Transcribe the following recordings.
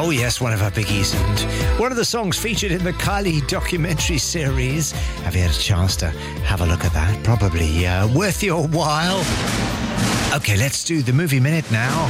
Oh yes, one of our biggies, and one of the songs featured in the Kylie documentary series. Have you had a chance to have a look at that? Probably worth your while. Okay, let's do the movie minute now.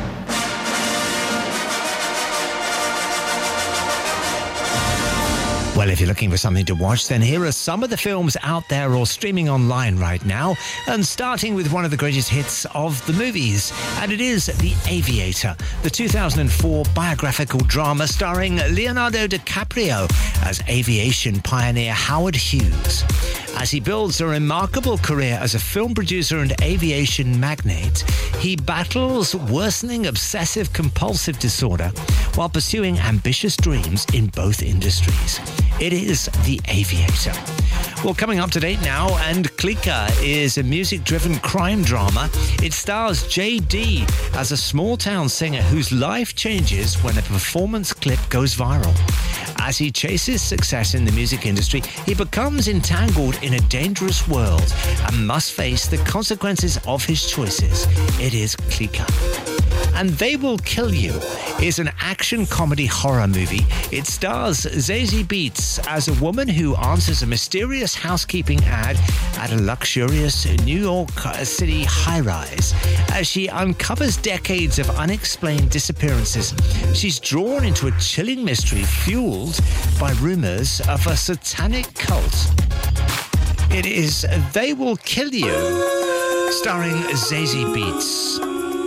Well, if you're looking for something to watch, then here are some of the films out there or streaming online right now. And starting with one of the greatest hits of the movies, and it is The Aviator, the 2004 biographical drama starring Leonardo DiCaprio as aviation pioneer Howard Hughes. As he builds a remarkable career as a film producer and aviation magnate, he battles worsening obsessive-compulsive disorder while pursuing ambitious dreams in both industries. It is The Aviator. Well, coming up to date now, and Clica is a music-driven crime drama. It stars JD as a small-town singer whose life changes when a performance clip goes viral. As he chases success in the music industry, he becomes entangled in a dangerous world and must face the consequences of his choices. It is Clica. And They Will Kill You is an action comedy horror movie. It stars Zazie Beetz as a woman who answers a mysterious housekeeping ad at a luxurious New York City high-rise. As she uncovers decades of unexplained disappearances, she's drawn into a chilling mystery fueled by rumors of a satanic cult. It is They Will Kill You, starring Zazie Beetz.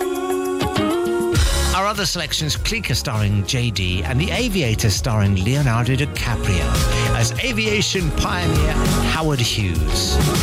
Our other selections, Clica starring JD and The Aviator starring Leonardo DiCaprio as aviation pioneer Howard Hughes.